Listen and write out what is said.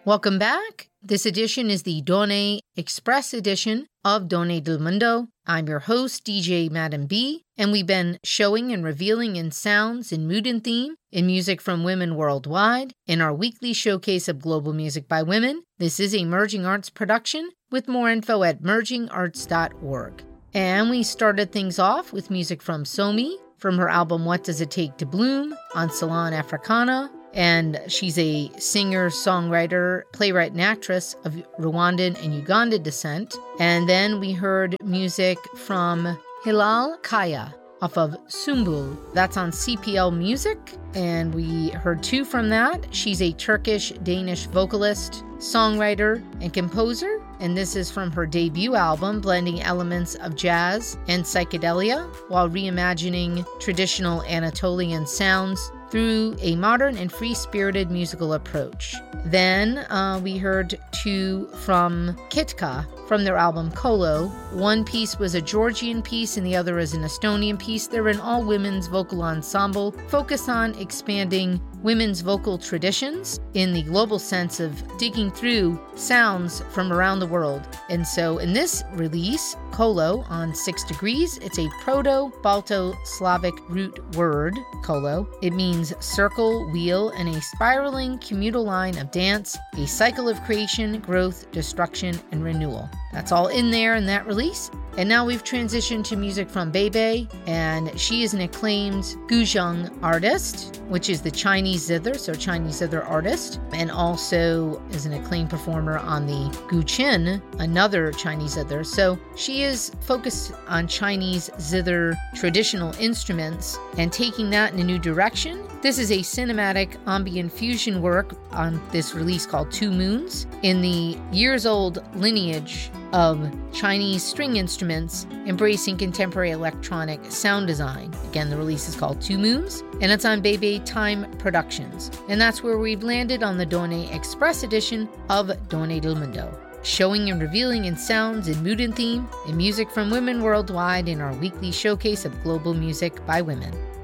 Welcome back. This edition is the Done Express edition of Done del Mundo. I'm your host, DJ Madam B, and we've been showing and revealing in sounds, in mood and theme, in music from women worldwide, in our weekly showcase of global music by women. This is a Merging Arts production, with more info at mergingarts.org. And we started things off with music from Somi, from her album What Does It Take to Bloom on Salon Africana. And she's a singer, songwriter, playwright, and actress of Rwandan and Ugandan descent. And then we heard music from Hilal Kaya off of Sumbul. That's on CPL Music. And we heard two from that. She's a Turkish-Danish vocalist, songwriter, and composer. And this is from her debut album, blending elements of jazz and psychedelia while reimagining traditional Anatolian sounds through a modern and free-spirited musical approach. Then we heard two from Kitka from their album Kolo. One piece was a Georgian piece and the other is an Estonian piece. They're an all-women's vocal ensemble focused on expanding women's vocal traditions in the global sense of digging through sounds from around the world. And so in this release, Kolo on 6 Degrees, it's a Proto-Balto-Slavic root word, Kolo. It means circle, wheel, and a spiraling communal line of dance, a cycle of creation, growth, destruction, and renewal. That's all in there in that release. And now we've transitioned to music from Beibei, and she is an acclaimed guzheng artist, which is the Chinese zither, so Chinese zither artist, and also is an acclaimed performer on the guqin, another Chinese zither. So she is focused on Chinese zither traditional instruments and taking that in a new direction. This is a cinematic ambient fusion work on this release called Two Moons in the years-old lineage of Chinese string instruments embracing contemporary electronic sound design. Again, the release is called Two Moons, and it's on Beibei Time Productions. And that's where we've landed on the Done Express edition of Done del Mundo, showing and revealing in sounds, in mood and theme, in music from women worldwide in our weekly showcase of global music by women.